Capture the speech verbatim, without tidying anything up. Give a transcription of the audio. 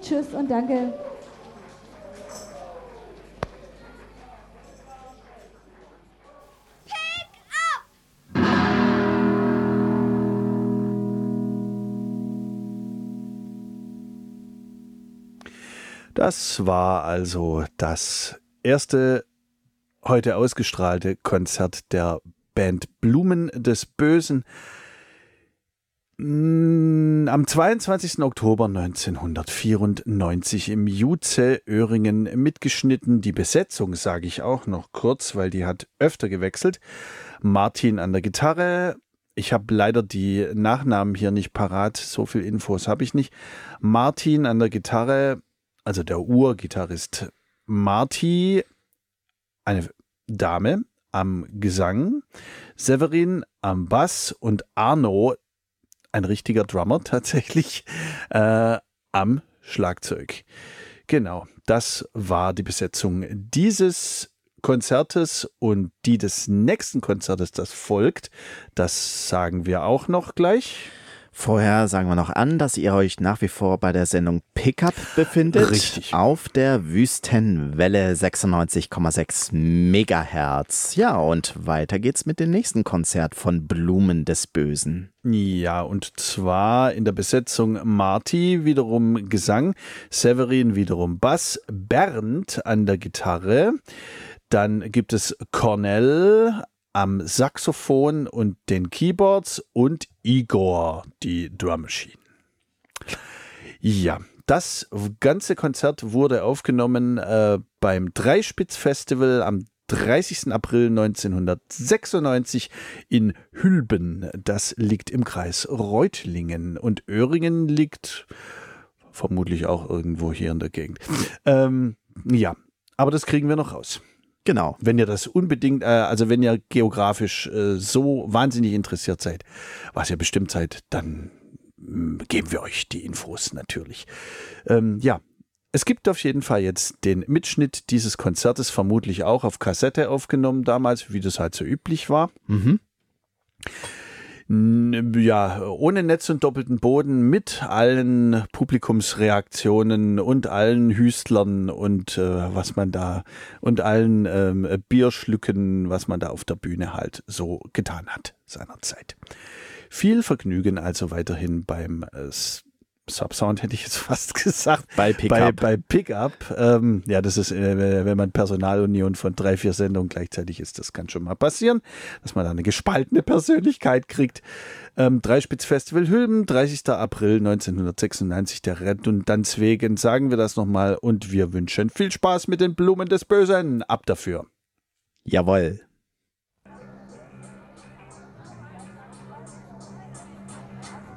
tschüss und danke. Das war also das erste heute ausgestrahlte Konzert der Band Blumen des Bösen. Am zweiundzwanzigsten Oktober neunzehnhundertvierundneunzig im Juze Öhringen mitgeschnitten. Die Besetzung sage ich auch noch kurz, weil die hat öfter gewechselt. Martin an der Gitarre. Ich habe leider die Nachnamen hier nicht parat. So viel Infos habe ich nicht. Martin an der Gitarre, also der Urgitarrist Marti, eine Dame am Gesang, Severin am Bass und Arno, ein richtiger Drummer tatsächlich, äh, am Schlagzeug. Genau, das war die Besetzung dieses Konzertes und die des nächsten Konzertes, das folgt, das sagen wir auch noch gleich. Vorher sagen wir noch an, dass ihr euch nach wie vor bei der Sendung Pickup befindet. Richtig. Auf der Wüstenwelle sechsundneunzig Komma sechs Megahertz. Ja, und weiter geht's mit dem nächsten Konzert von Blumen des Bösen. Ja, und zwar in der Besetzung Marti, wiederum Gesang, Severin wiederum Bass, Bernd an der Gitarre, dann gibt es Cornell am Saxophon und den Keyboards und Igor, die Drum Machine. Ja, das ganze Konzert wurde aufgenommen äh, beim Dreispitz-Festival am dreißigsten April neunzehnhundertsechsundneunzig in Hülben. Das liegt im Kreis Reutlingen und Öhringen liegt vermutlich auch irgendwo hier in der Gegend. Ähm, ja, aber das kriegen wir noch raus. Genau. Wenn ihr das unbedingt, äh, also wenn ihr geografisch äh, so wahnsinnig interessiert seid, was ihr bestimmt seid, dann mh, geben wir euch die Infos natürlich. Ähm, ja, es gibt auf jeden Fall jetzt den Mitschnitt dieses Konzertes, vermutlich auch auf Kassette aufgenommen damals, wie das halt so üblich war. Mhm. Ja, ohne Netz und doppelten Boden, mit allen Publikumsreaktionen und allen Hüstlern und äh, was man da und allen ähm, Bierschlücken, was man da auf der Bühne halt so getan hat seinerzeit. Viel Vergnügen also weiterhin beim äh, Subsound, hätte ich jetzt fast gesagt. Bei Pickup. Bei, bei Pickup. Ähm, ja, das ist, äh, wenn man Personalunion von drei, vier Sendungen gleichzeitig ist, das kann schon mal passieren, dass man da eine gespaltene Persönlichkeit kriegt. Ähm, Dreispitz-Festival Hülben, dreißigsten April neunzehnhundertsechsundneunzig, der Redundanz wegen, sagen wir das nochmal und wir wünschen viel Spaß mit den Blumen des Bösen. Ab dafür. Jawohl.